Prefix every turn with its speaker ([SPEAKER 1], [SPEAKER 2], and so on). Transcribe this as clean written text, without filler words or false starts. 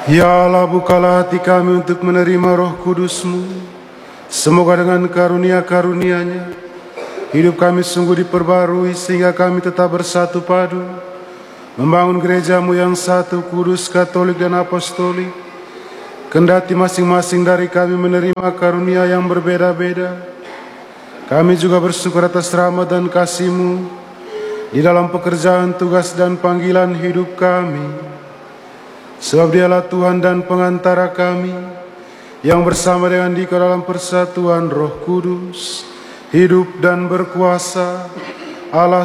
[SPEAKER 1] Ya Allah, bukalah hati kami untuk menerima Roh Kudus-Mu. Semoga dengan karunia-karunia-Nya hidup kami sungguh diperbarui sehingga kami tetap bersatu padu membangun gereja-Mu yang satu, kudus, katolik, dan apostolik. Kendati masing-masing dari kami menerima karunia yang berbeda-beda, kami juga bersyukur atas rahmat dan kasih-Mu di dalam pekerjaan, tugas, dan panggilan hidup kami. Sebab Dialah Tuhan dan pengantara kami, yang bersama dengan Dikau dalam persatuan Roh Kudus, hidup dan berkuasa, Allah